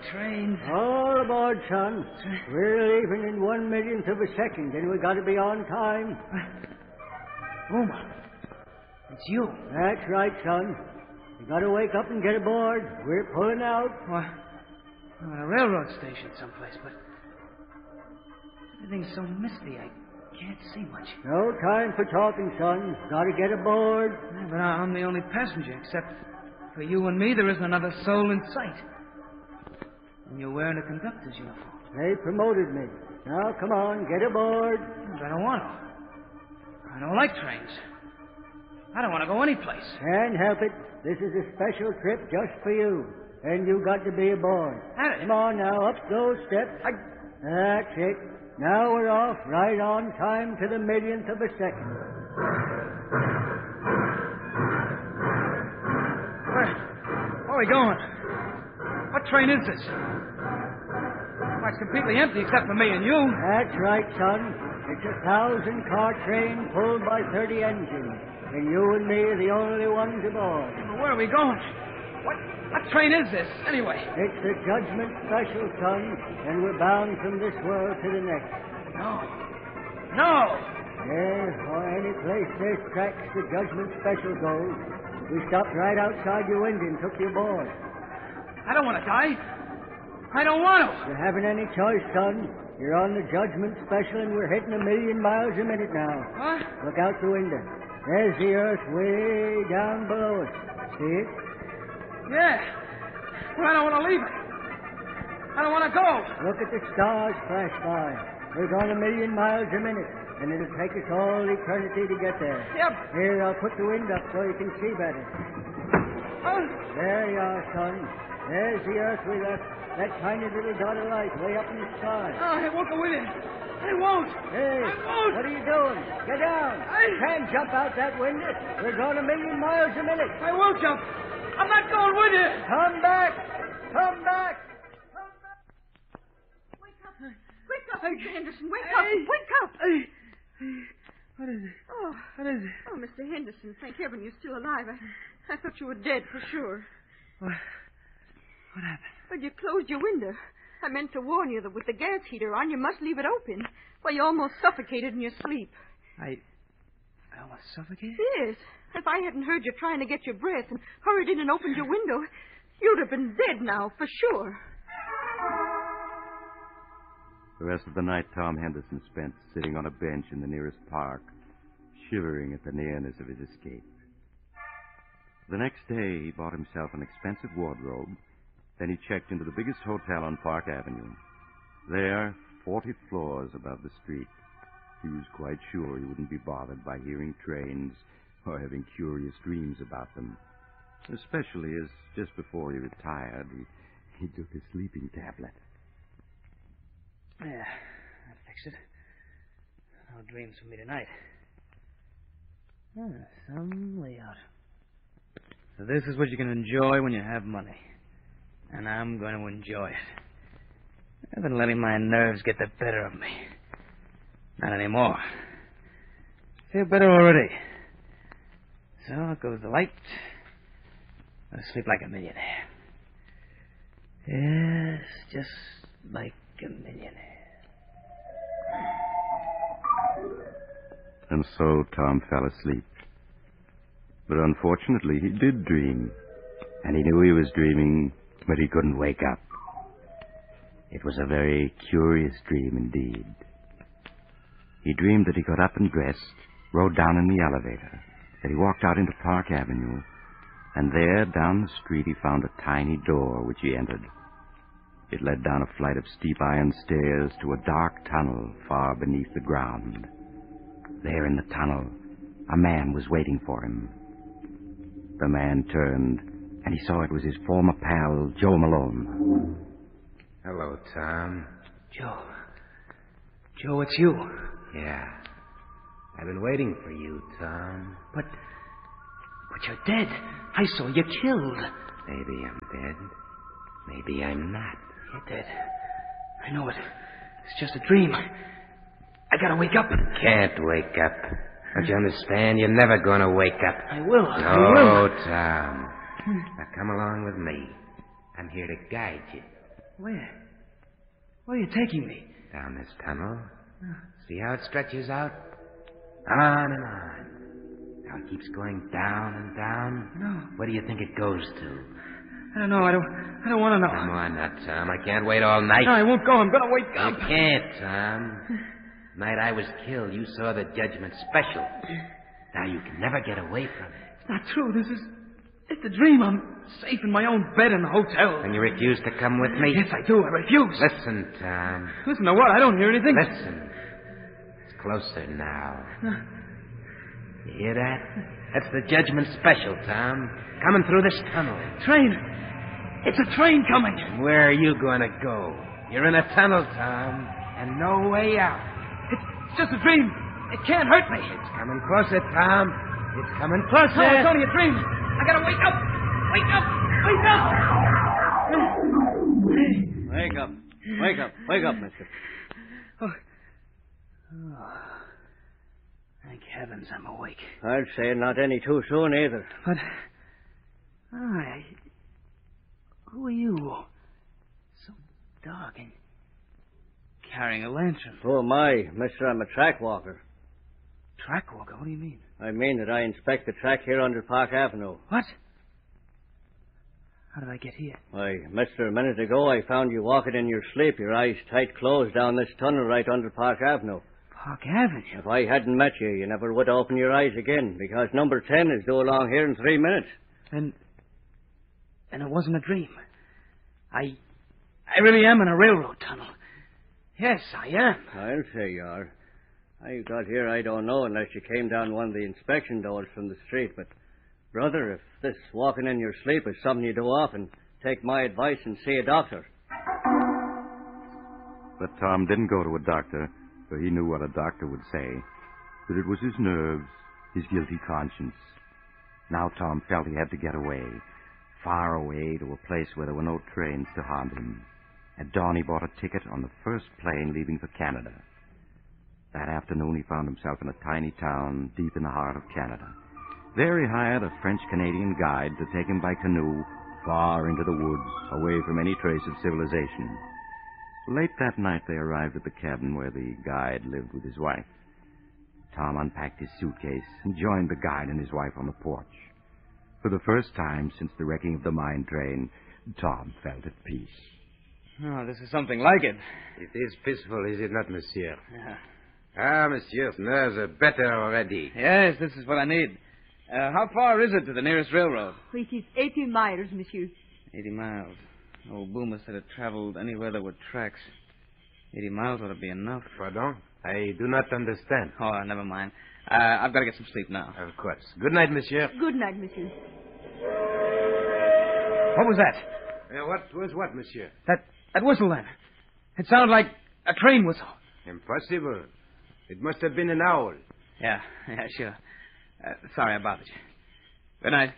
trains. All aboard, son. We're leaving in 1/1,000,000th of a second, and we got to be on time. Boomer, it's you. That's right, son. You got to wake up and get aboard. We're pulling out. Well, I'm at a railroad station someplace, but everything's so misty, I can't see much. No time for talking, son. Got to get aboard. Yeah, but I'm the only passenger, except for you and me, there isn't another soul in sight. And you're wearing a conductor's uniform. They promoted me. Now, come on, get aboard. I don't want to. I don't like trains. I don't want to go anyplace. Can't help it. This is a special trip just for you. And you got to be aboard. Come on now, up those steps. That's it. Now we're off, right on time to the 1,000,000th of a second. Where are we going? What train is this? Well, it's completely empty except for me and you. That's right, son. It's a 1,000-car train pulled by 30 engines. And you and me are the only ones aboard. Well, where are we going? What train is this, anyway? It's the Judgment Special, son, and we're bound from this world to the next. No. Yeah, or any place there's tracks, the Judgment Special goes. We stopped right outside your window and took you aboard. I don't want to die. I don't want to. You haven't any choice, son. You're on the Judgment Special, and we're hitting 1,000,000 miles a minute now. What? Look out the window. There's the earth way down below us. See it? Yeah. Well, I don't want to leave it. I don't want to go. Look at the stars flash by. We're going 1,000,000 miles a minute, and it'll take us all eternity to get there. Yep. Here, I'll put the wind up so you can see better. Oh. There you are, son. There's the earth we left. That tiny little dot of light way up in the sky. Oh, I won't go with it. I won't. Hey, I won't. what are you doing? Get down. Can't jump out that window. We're going 1,000,000 miles a minute. I won't jump. I'm not going with you. Come back. Come back. Wake up, Mr. Henderson. Wake up. Wake up. What is it? Oh. What is it? Oh, Mr. Henderson, thank heaven you're still alive. I thought you were dead for sure. What happened? Well, you closed your window. I meant to warn you that with the gas heater on, you must leave it open. Well, you almost suffocated in your sleep. I almost suffocated? Yes. If I hadn't heard you trying to get your breath and hurried in and opened your window, you'd have been dead now, for sure. The rest of the night Tom Henderson spent sitting on a bench in the nearest park, shivering at the nearness of his escape. The next day, he bought himself an expensive wardrobe. Then he checked into the biggest hotel on Park Avenue. There, 40 floors above the street, he was quite sure he wouldn't be bothered by hearing trains or having curious dreams about them, especially as just before he retired, he took a sleeping tablet. Yeah, that fixed it. No dreams for me tonight. Some layout. So this is what you can enjoy when you have money. And I'm going to enjoy it. I've been letting my nerves get the better of me. Not anymore. Feel better already. So out goes the light. I'll sleep like a millionaire. Yes, just like a millionaire. And so Tom fell asleep. But unfortunately, he did dream. And he knew he was dreaming, but he couldn't wake up. It was a very curious dream indeed. He dreamed that he got up and dressed, rode down in the elevator, that he walked out into Park Avenue, and there, down the street, he found a tiny door which he entered. It led down a flight of steep iron stairs to a dark tunnel far beneath the ground. There in the tunnel, a man was waiting for him. The man turned, and he saw it was his former pal, Joe Malone. Hello, Tom. Joe. Joe, it's you. Yeah. I've been waiting for you, Tom. But you're dead. I saw you killed. Maybe I'm dead. Maybe I'm not. You're dead. I know it. It's just a dream. I gotta wake up. Can't wake up. Don't you understand? You're never gonna wake up. I will. No, I will. Tom. Now come along with me. I'm here to guide you. Where? Where are you taking me? Down this tunnel. See how it stretches out? On and on. How it keeps going down and down? No. Where do you think it goes to? I don't know. I don't want to know. Come on now, Tom. I can't wait all night. No, I won't go. I'm going to wake You up. can't, Tom. Night I was killed, you saw the judgment special. Now you can never get away from it. It's not true. It's a dream. I'm safe in my own bed in the hotel. And you refuse to come with me? Yes, I do. I refuse. Listen, Tom. Listen to what? I don't hear anything. Listen. It's closer now. You hear that? That's the judgment special, Tom. Coming through this tunnel. Train. It's a train coming. Where are you going to go? You're in a tunnel, Tom, and no way out. It's just a dream. It can't hurt me. It's coming closer, Tom. It's coming closer. No, it's only a dream. I gotta wake up. Wake up. Wake up. Wake up. Wake up. Wake up, mister. Oh. Thank heavens I'm awake. I'd say not any too soon either. But... who are you? So dark and carrying a lantern. Oh, my, mister, I'm a track walker. Track walker? What do you mean? I mean that I inspect the track here under Park Avenue. What? How did I get here? Why, mister, a minute ago I found you walking in your sleep, your eyes tight closed down this tunnel right under Park Avenue. Park Avenue? If I hadn't met you, you never would open your eyes again, because number 10 is due along here in 3 minutes. And it wasn't a dream. I really am in a railroad tunnel. Yes, I am. I'll say you are. How you got here, I don't know, unless you came down one of the inspection doors from the street. But, brother, if this walking in your sleep is something you do often, take my advice and see a doctor. But Tom didn't go to a doctor, for he knew what a doctor would say. That it was his nerves, his guilty conscience. Now Tom felt he had to get away, far away to a place where there were no trains to haunt him. At dawn, he bought a ticket on the first plane leaving for Canada. That afternoon, he found himself in a tiny town deep in the heart of Canada. There he hired a French-Canadian guide to take him by canoe far into the woods, away from any trace of civilization. Late that night, they arrived at the cabin where the guide lived with his wife. Tom unpacked his suitcase and joined the guide and his wife on the porch. For the first time since the wrecking of the mine train, Tom felt at peace. Oh, this is something like it. It is peaceful, is it not, monsieur? Yeah. Ah, monsieur's nerves are better already. Yes, this is what I need. How far is it to the nearest railroad? It is 80 miles, monsieur. 80 miles. Old Boomer said it traveled anywhere there were tracks. 80 miles ought to be enough. Pardon? I do not understand. Oh, never mind. I've got to get some sleep now. Of course. Good night, monsieur. Good night, monsieur. What was that? What was what, monsieur? That whistle then. It sounded like a train whistle. Impossible. It must have been an owl. Yeah, sure. Sorry I bothered you. Good night.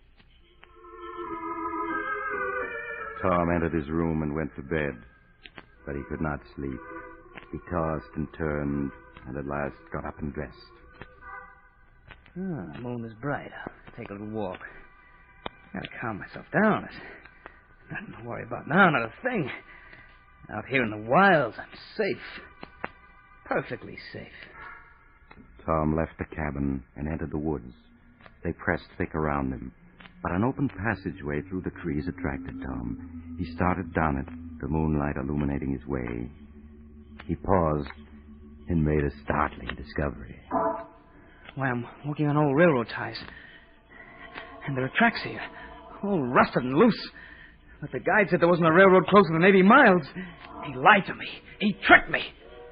Tom entered his room and went to bed, but he could not sleep. He tossed and turned, and at last got up and dressed. Oh, the moon is bright. I'll take a little walk. Gotta calm myself down. There's nothing to worry about now, not a thing. Out here in the wilds, I'm safe. Perfectly safe. Tom left the cabin and entered the woods. They pressed thick around him, but an open passageway through the trees attracted Tom. He started down it, the moonlight illuminating his way. He paused and made a startling discovery. Why, I'm walking on old railroad ties. And there are tracks here, all rusted and loose. But the guide said there wasn't a railroad closer than 80 miles. He lied to me. He tricked me.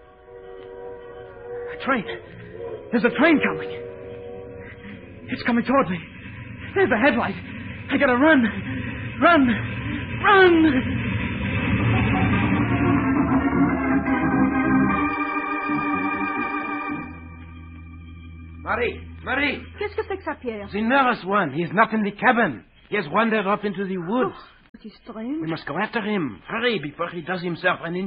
A train. There's a train coming. It's coming toward me. There's a headlight. I gotta run. Run! Marie! Qu'est-ce que c'est que ça, Pierre? The nervous one. He is not in the cabin. He has wandered off into the woods. It is strange. We must go after him. Hurry, before he does himself an